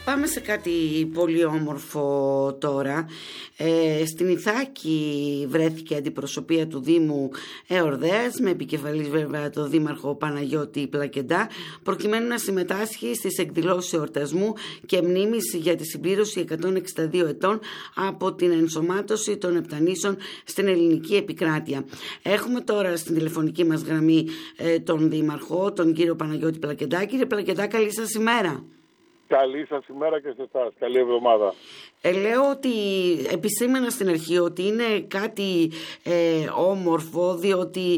Πάμε σε κάτι πολύ όμορφο τώρα. Στην Ιθάκη βρέθηκε αντιπροσωπεία του Δήμου Εορδαίας, με επικεφαλής βέβαια το Δήμαρχο Παναγιώτη Πλακεντά, προκειμένου να συμμετάσχει στις εκδηλώσεις εορτασμού και μνήμης για τη συμπλήρωση 162 ετών από την ενσωμάτωση των Επτανήσων στην ελληνική επικράτεια. Έχουμε τώρα στην τηλεφωνική μας γραμμή τον Δήμαρχο, τον κύριο Παναγιώτη Πλακεντά. Κύριε Πλακεντά, καλή σας ημέρα. Καλή σας ημέρα και σε εσάς. Καλή εβδομάδα. Λέω ότι επισήμανα στην αρχή ότι είναι κάτι όμορφο, διότι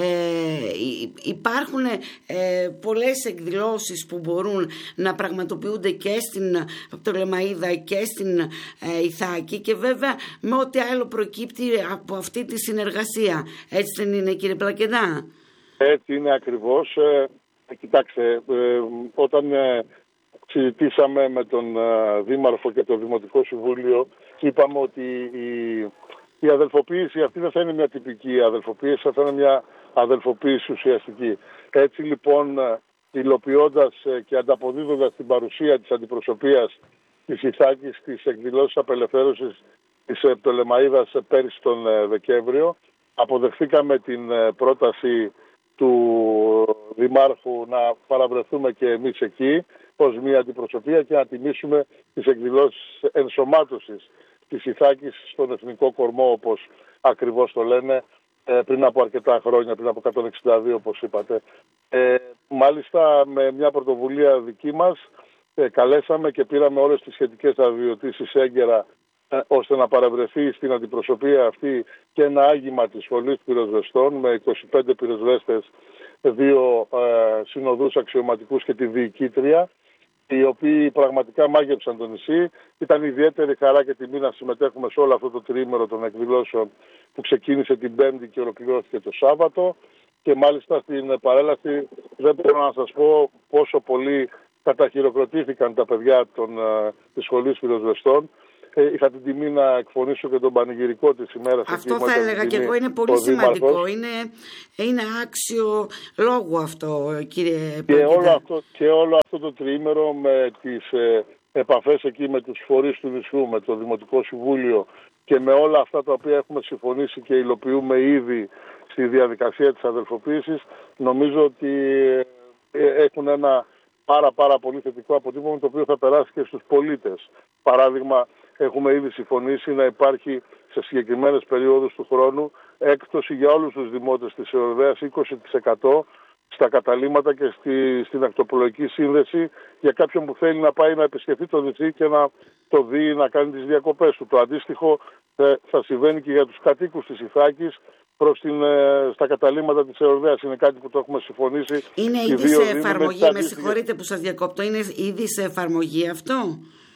υπάρχουν πολλές εκδηλώσεις που μπορούν να πραγματοποιούνται και στην Πτολεμαΐδα και στην Ιθάκη, και βέβαια με ό,τι άλλο προκύπτει από αυτή τη συνεργασία. Έτσι δεν είναι, κύριε Πλακεντά? Έτσι είναι ακριβώς. Κοιτάξτε, όταν συζητήσαμε με τον Δήμαρχο και το Δημοτικό Συμβούλιο, είπαμε ότι η αδελφοποίηση αυτή δεν θα είναι μια τυπική αδελφοποίηση, θα είναι μια αδελφοποίηση ουσιαστική. Έτσι λοιπόν, υλοποιώντας και ανταποδίδοντας την παρουσία της αντιπροσωπείας της Ιθάκης στις εκδηλώσεις απελευθέρωσης της Πτολεμαΐδας πέρυσι τον Δεκέμβριο, αποδεχθήκαμε την πρόταση του Δημάρχου να παραβρεθούμε και εμείς εκεί ως μια αντιπροσωπεία και να τιμήσουμε τις εκδηλώσεις ενσωμάτωσης της Ιθάκης στον εθνικό κορμό, όπως ακριβώς το λένε, πριν από αρκετά χρόνια, πριν από 162 όπως είπατε. Μάλιστα με μια πρωτοβουλία δική μας καλέσαμε και πήραμε όλες τις σχετικές αδειοτήσεις έγκαιρα, ώστε να παρευρεθεί στην αντιπροσωπεία αυτή και ένα άγημα της Σχολής Πυροσβεστών με 25 πυροσβέστες, 2 συνοδούς αξιωματικούς και τη διοικήτρια, οι οποίοι πραγματικά μάγεψαν το νησί. Ήταν ιδιαίτερη χαρά και τιμή να συμμετέχουμε σε όλο αυτό το τριήμερο των εκδηλώσεων που ξεκίνησε την Πέμπτη και ολοκληρώθηκε το Σάββατο. Και μάλιστα στην παρέλαση δεν μπορώ να σας πω πόσο πολύ καταχειροκροτήθηκαν τα παιδιά της Σχολής Πυροσβεστών. Είχα την τιμή να εκφωνήσω και τον πανηγυρικό της ημέρας. Αυτό θα έλεγα και εγώ, είναι πολύ σημαντικό. Είναι άξιο λόγου αυτό, κύριε Πλακεντά. Και όλο αυτό το τριήμερο με τις επαφές εκεί με τους φορείς του νησιού, με το Δημοτικό Συμβούλιο και με όλα αυτά τα οποία έχουμε συμφωνήσει και υλοποιούμε ήδη στη διαδικασία της αδελφοποίησης, νομίζω ότι έχουν ένα πάρα πολύ θετικό αποτύπωμα, το οποίο θα περάσει και στους πολίτες. Παράδειγμα, έχουμε ήδη συμφωνήσει να υπάρχει σε συγκεκριμένες περιόδους του χρόνου έκπτωση για όλους τους δημότες της Εορδαίας 20% στα καταλύματα και στην ακτοπολογική σύνδεση για κάποιον που θέλει να πάει να επισκεφτεί το νησί και να το δει, να κάνει τις διακοπές του. Το αντίστοιχο θα συμβαίνει και για τους κατοίκους της Ιθάκης στα καταλύματα της Εορδαίας. Είναι κάτι που το έχουμε συμφωνήσει. Είναι ήδη σε εφαρμογή, με συγχωρείτε που σας διακόπτω, είναι ήδη σε εφαρμογή αυτό?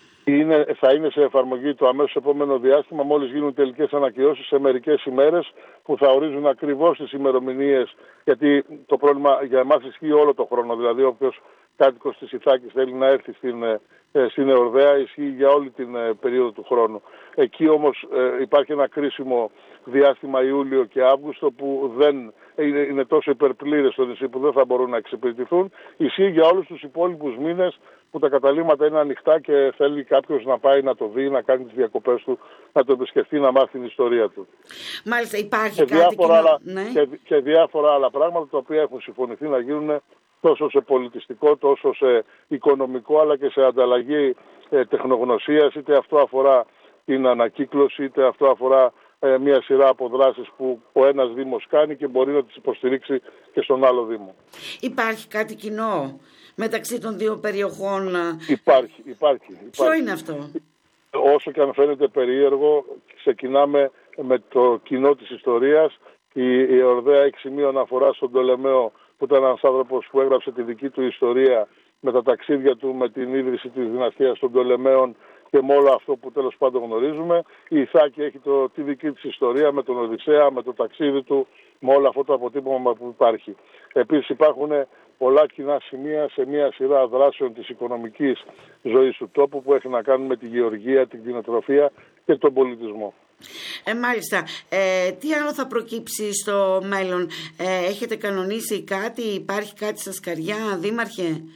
Θα είναι σε εφαρμογή το αμέσως επόμενο διάστημα, μόλις γίνουν τελικές ανακοινώσεις σε μερικές ημέρες που θα ορίζουν ακριβώς τις ημερομηνίες, γιατί το πρόβλημα για εμάς ισχύει όλο το χρόνο. Δηλαδή όποιος κάτοικος της Ιθάκης θέλει να έρθει στην Εορδαία, ισχύει για όλη την περίοδο του χρόνου. Εκεί όμως υπάρχει ένα κρίσιμο διάστημα Ιούλιο και Αύγουστο που δεν είναι τόσο υπερπλήρες στο νησί που δεν θα μπορούν να εξυπηρετηθούν. Ισχύει για όλους τους υπόλοιπους μήνες που τα καταλύματα είναι ανοιχτά και θέλει κάποιος να πάει να το δει, να κάνει τις διακοπές του, να το επισκεφτεί, να μάθει την ιστορία του. Μάλιστα, υπάρχει κάτι κοινό, ναι. Και διάφορα άλλα πράγματα τα οποία έχουν συμφωνηθεί να γίνουν τόσο σε πολιτιστικό, τόσο σε οικονομικό, αλλά και σε ανταλλαγή τεχνογνωσίας, είτε αυτό αφορά την ανακύκλωση, είτε αυτό αφορά μια σειρά από δράσεις που ο ένας Δήμος κάνει και μπορεί να τις υποστηρίξει και στον άλλο Δήμο. Υπάρχει κάτι κοινό μεταξύ των δύο περιοχών? Υπάρχει. Ποιο είναι αυτό? Όσο και αν φαίνεται περίεργο, ξεκινάμε με το κοινό της ιστορίας. Η Εορδαία έχει σημείο αναφορά στον Πτολεμαίο, που ήταν ένας άνθρωπος που έγραψε τη δική του ιστορία με τα ταξίδια του, με την ίδρυση της δυναστείας των Πτολεμαίων και με όλο αυτό που τέλος πάντων γνωρίζουμε. Η Ιθάκη έχει τη δική της ιστορία με τον Οδυσσέα, με το ταξίδι του, με όλο αυτό το αποτύπωμα που υπάρχει. Επίσης υπάρχουν πολλά κοινά σημεία σε μια σειρά δράσεων της οικονομικής ζωής του τόπου που έχει να κάνουν με τη γεωργία, την κτηνοτροφία και τον πολιτισμό. Μάλιστα. Τι άλλο θα προκύψει στο μέλλον? Έχετε κανονίσει κάτι? Υπάρχει κάτι στα σκαριά, Δήμαρχε?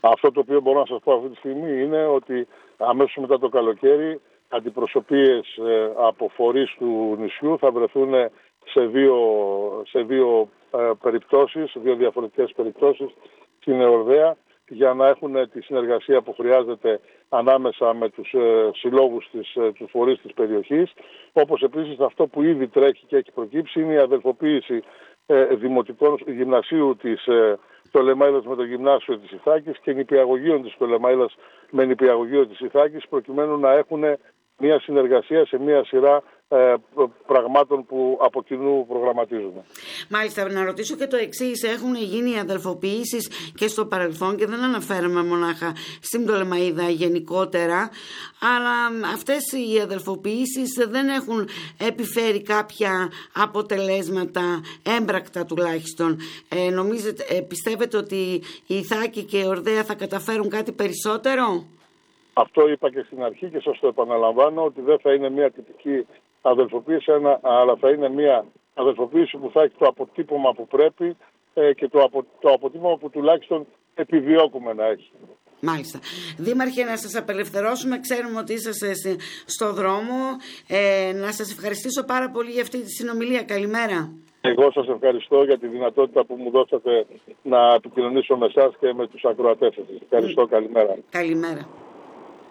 Αυτό το οποίο μπορώ να σας πω αυτή τη στιγμή είναι ότι αμέσως μετά το καλοκαίρι αντιπροσωπείες από φορείς του νησιού θα βρεθούν σε δύο περιπτώσεις, δύο διαφορετικές περιπτώσεις στην Εορδαία, για να έχουν τη συνεργασία που χρειάζεται ανάμεσα με τους συλλόγους, τους φορείς της περιοχής. Όπως επίσης αυτό που ήδη τρέχει και έχει προκύψει είναι η αδελφοποίηση δημοτικών γυμνασίου της Πτολεμαΐδας με το γυμνάσιο της Ιθάκης και νηπιαγωγείων της Πτολεμαΐδας με νηπιαγωγείο της Ιθάκης, προκειμένου να έχουν μια συνεργασία σε μια σειρά πραγμάτων που από κοινού προγραμματίζουμε. Μάλιστα, να ρωτήσω και το εξής. Έχουν γίνει αδελφοποιήσεις και στο παρελθόν και δεν αναφέρομαι μονάχα στην Πτολεμαΐδα γενικότερα, αλλά αυτές οι αδελφοποιήσεις δεν έχουν επιφέρει κάποια αποτελέσματα, έμπρακτα τουλάχιστον. Πιστεύετε ότι η Ιθάκη και η Εορδαία θα καταφέρουν κάτι περισσότερο? Αυτό είπα και στην αρχή και σας το επαναλαμβάνω, ότι δεν θα είναι μια τυπική αδελφοποίηση, αλλά θα είναι μια αδελφοποίηση που θα έχει το αποτύπωμα που πρέπει και το αποτύπωμα που τουλάχιστον επιδιώκουμε να έχει. Μάλιστα. Δήμαρχε, να σας απελευθερώσουμε. Ξέρουμε ότι είσαστε στο δρόμο. Να σας ευχαριστήσω πάρα πολύ για αυτή τη συνομιλία. Καλημέρα. Εγώ σας ευχαριστώ για τη δυνατότητα που μου δώσατε να επικοινωνήσω με εσάς και με τους ακροατές σας. Ευχαριστώ. Καλημέρα. Καλημέρα.